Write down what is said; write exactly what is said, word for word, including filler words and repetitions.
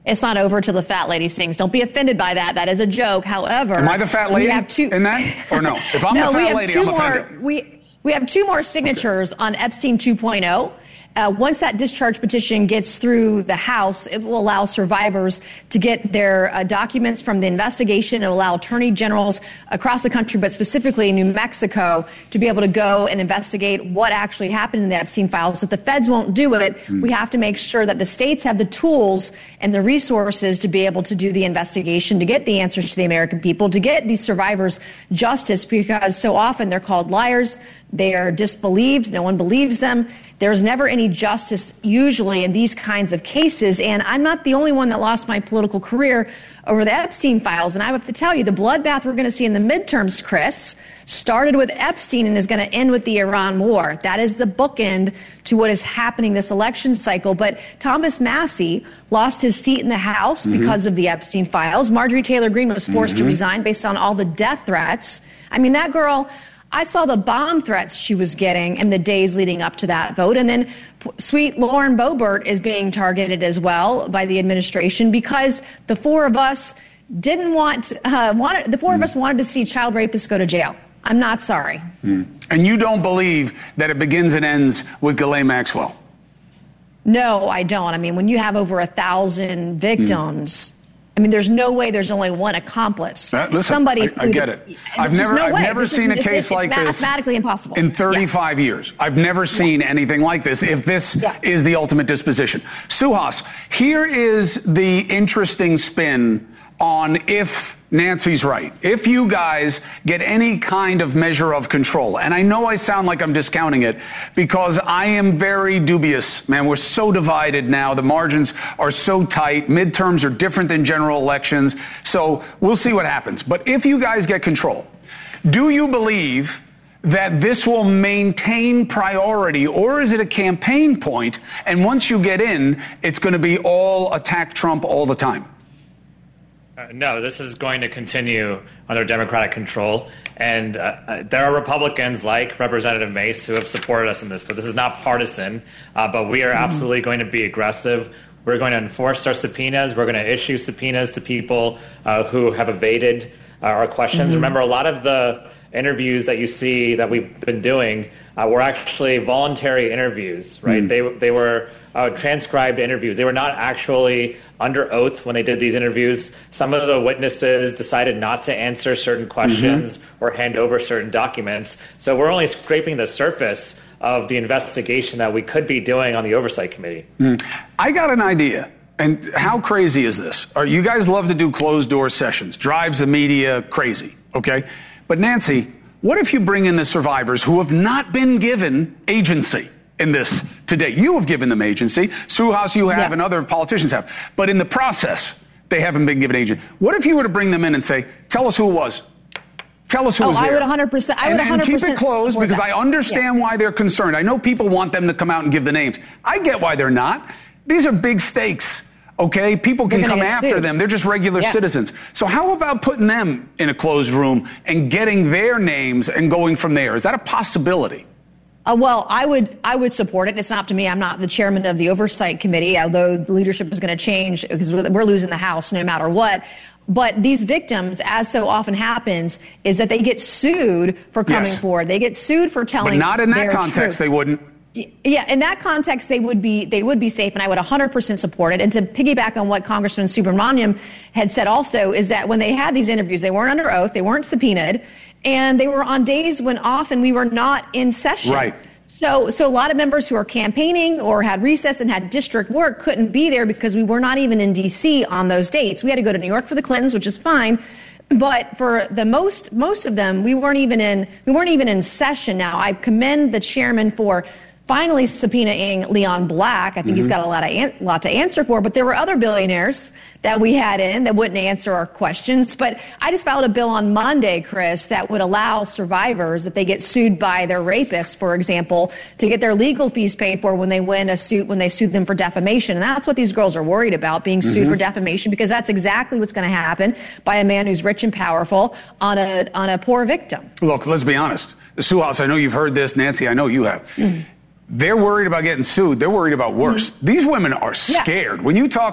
It's not over till the fat lady sings. Don't be offended by that. That is a joke. However, am I the fat lady we have two, in that? Or no? If I'm no, the we fat have lady, two I'm more, offended. We, we have two more signatures okay. on Epstein two point oh. Uh, once that discharge petition gets through the House, it will allow survivors to get their uh, documents from the investigation. It will allow attorney generals across the country, but specifically in New Mexico, to be able to go and investigate what actually happened in the Epstein files. If the feds won't do it, mm. we have to make sure that the states have the tools and the resources to be able to do the investigation, to get the answers to the American people, to get these survivors justice, because so often they're called liars. They are disbelieved. No one believes them. There's never any justice usually in these kinds of cases. And I'm not the only one that lost my political career over the Epstein files. And I have to tell you, the bloodbath we're going to see in the midterms, Chris, started with Epstein and is going to end with the Iran war. That is the bookend to what is happening this election cycle. But Thomas Massie lost his seat in the House mm-hmm. because of the Epstein files. Marjorie Taylor Greene was forced mm-hmm. to resign based on all the death threats. I mean, that girl... I saw the bomb threats she was getting in the days leading up to that vote. And then sweet Lauren Boebert is being targeted as well by the administration because the four of us didn't want, uh, wanted, the four mm. of us wanted to see child rapists go to jail. I'm not sorry. Mm. And you don't believe that it begins and ends with Ghislaine Maxwell? No, I don't. I mean, when you have over a thousand victims... Mm. I mean, there's no way there's only one accomplice. Uh, listen, Somebody I, I get it. I've never, no I've way. never seen a case it's, like it's this. Mathematically impossible. In thirty-five yeah. years. I've never seen yeah. anything like this, if this yeah. is the ultimate disposition. Suhas, here is the interesting spin on if Nancy's right. If you guys get any kind of measure of control, and I know I sound like I'm discounting it because I am very dubious, man. We're so divided now. The margins are so tight. Midterms are different than general elections. So we'll see what happens. But if you guys get control, do you believe that this will maintain priority, or is it a campaign point? And once you get in, it's going to be all attack Trump all the time? Uh, no, this is going to continue under Democratic control. And uh, uh, there are Republicans like Representative Mace who have supported us in this. So this is not partisan, uh, but we are mm-hmm. absolutely going to be aggressive. We're going to enforce our subpoenas. We're going to issue subpoenas to people uh, who have evaded uh, our questions. Mm-hmm. Remember, a lot of the interviews that you see that we've been doing uh, were actually voluntary interviews, right? Mm. They they were uh, transcribed interviews. They were not actually under oath when they did these interviews. Some of the witnesses decided not to answer certain questions mm-hmm. or hand over certain documents. So we're only scraping the surface of the investigation that we could be doing on the Oversight Committee. Mm. I got an idea. And how crazy is this? Are you guys love to do closed door sessions, drives the media crazy, okay? But Nancy, what if you bring in the survivors who have not been given agency in this today? You have given them agency. Suhas, you have, yeah. and other politicians have. But in the process, they haven't been given agency. What if you were to bring them in and say, tell us who it was? Tell us who oh, was there. I would one hundred percent. I would and, one hundred percent and keep it closed because that. I understand yeah. why they're concerned. I know people want them to come out and give the names. I get why they're not. These are big stakes. Okay, people can come after sued. them. They're just regular yeah. citizens. So how about putting them in a closed room and getting their names and going from there? Is that a possibility? Uh, well, I would I would support it. It's not up to me. I'm not the chairman of the Oversight Committee, although the leadership is going to change because we're losing the House no matter what. But these victims, as so often happens, is that they get sued for coming yes. forward. They get sued for telling But not in that their context, truth. they wouldn't. Yeah, in that context, they would be they would be safe, and I would one hundred percent support it. And to piggyback on what Congressman Subramaniam had said also is that when they had these interviews, they weren't under oath, they weren't subpoenaed, and they were on days when often we were not in session. Right. So, so a lot of members who are campaigning or had recess and had district work couldn't be there because we were not even in D C on those dates. We had to go to New York for the Clintons, which is fine. But for the most most of them, we weren't even in we weren't even in session. Now, I commend the chairman for finally subpoenaing Leon Black. I think mm-hmm. he's got a lot of an- lot to answer for. But there were other billionaires that we had in that wouldn't answer our questions. But I just filed a bill on Monday, Chris, that would allow survivors, if they get sued by their rapist, for example, to get their legal fees paid for when they win a suit, when they sued them for defamation. And that's what these girls are worried about, being sued mm-hmm. for defamation, because that's exactly what's going to happen by a man who's rich and powerful on a on a poor victim. Look, let's be honest. Suhas, I know you've heard this. Nancy, I know you have. Mm-hmm. They're worried about getting sued. They're worried about worse. Mm-hmm. These women are scared. Yeah. When you talk